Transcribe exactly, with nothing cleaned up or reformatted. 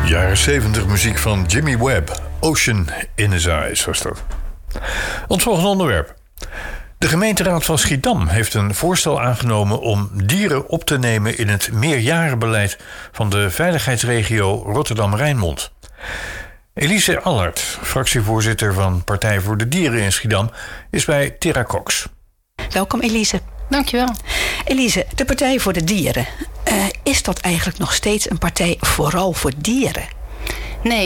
Jaren zeventig muziek van Jimmy Webb. Ocean in his eyes was dat. Ons volgende onderwerp. De gemeenteraad van Schiedam heeft een voorstel aangenomen om dieren op te nemen in het meerjarenbeleid van de veiligheidsregio Rotterdam-Rijnmond. Elise Allard, fractievoorzitter van Partij voor de Dieren in Schiedam, is bij Tera Cox. Welkom Elise. Dankjewel. Elise, de Partij voor de Dieren. Uh, is dat eigenlijk nog steeds een partij vooral voor dieren?